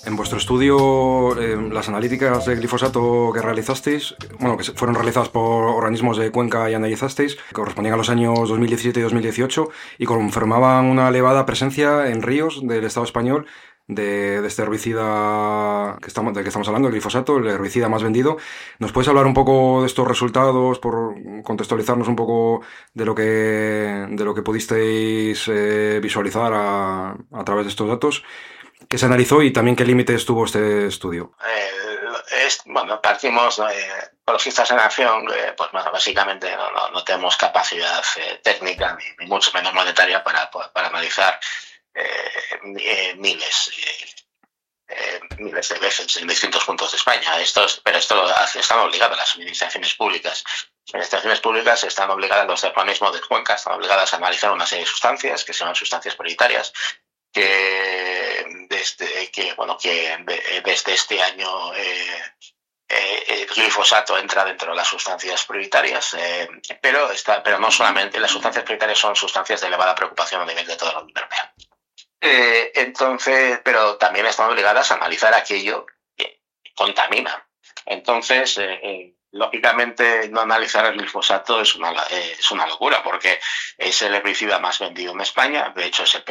En vuestro estudio, las analíticas de glifosato que realizasteis, bueno, que fueron realizadas por organismos de Cuenca y analizasteis, correspondían a los años 2017 y 2018 y confirmaban una elevada presencia en ríos del Estado español de este herbicida del que estamos hablando, el glifosato, el herbicida más vendido. ¿Nos puedes hablar un poco de estos resultados, por contextualizarnos un poco de lo que pudisteis visualizar a través de estos datos? ¿Qué se analizó y también qué límites tuvo este estudio? Bueno, partimos ecologistas en acción, pues bueno, básicamente no tenemos capacidad técnica ni mucho menos monetaria para analizar miles de veces en distintos puntos de España. Pero esto están obligadas las administraciones públicas. Las administraciones públicas están obligadas, los organismos de Cuenca están obligadas a analizar una serie de sustancias que se llaman sustancias prioritarias, que desde este año el glifosato entra dentro de las sustancias prioritarias, pero no solamente. Las sustancias prioritarias son sustancias de elevada preocupación a nivel de toda la Unión Europea. Pero también están obligadas a analizar aquello que contamina. Entonces, lógicamente, no analizar el glifosato es una locura, porque es el herbicida más vendido en España. De hecho, es el